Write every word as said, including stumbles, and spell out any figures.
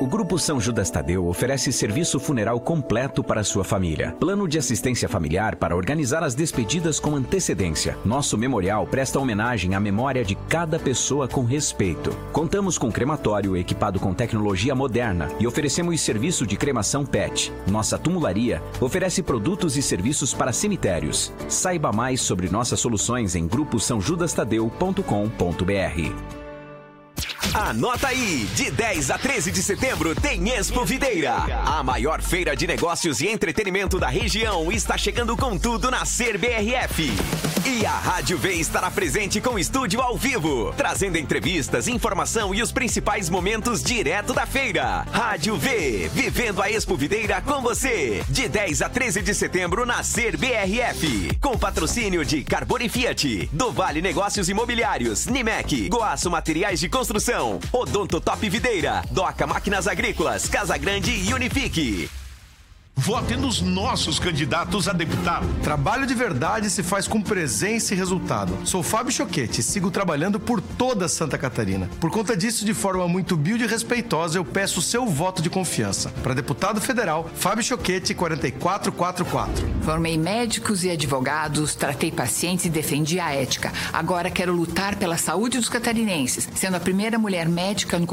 O Grupo São Judas Tadeu oferece serviço funeral completo para sua família. Plano de assistência familiar para organizar as despedidas com antecedência. Nosso memorial presta homenagem à memória de cada pessoa com respeito. Contamos com crematório equipado com tecnologia moderna e oferecemos serviço de cremação P E T. Nossa tumularia oferece produtos e serviços para cemitérios. Saiba mais sobre nossas soluções em grupo são judas tadeu ponto com ponto br. Anota aí, de dez a treze de setembro tem Expo Videira. A maior feira de negócios e entretenimento da região está chegando com tudo na Ser B R F. E a Rádio V estará presente com estúdio ao vivo, trazendo entrevistas, informação e os principais momentos direto da feira. Rádio V, vivendo a Expo Videira com você. De dez a treze de setembro na Ser B R F. Com patrocínio de Carbone Fiat, do Vale Negócios Imobiliários, Nimec, Goaço Materiais de Construção, Odonto Top Videira, Doca Máquinas Agrícolas, Casa Grande e Unifique. Vote nos nossos candidatos a deputado. Trabalho de verdade se faz com presença e resultado. Sou Fábio Choquete e sigo trabalhando por toda Santa Catarina. Por conta disso, de forma muito humilde e respeitosa, eu peço o seu voto de confiança. Para deputado federal, Fábio Choquete, quatro quatro quatro quatro. Formei médicos e advogados, tratei pacientes e defendi a ética. Agora quero lutar pela saúde dos catarinenses, sendo a primeira mulher médica no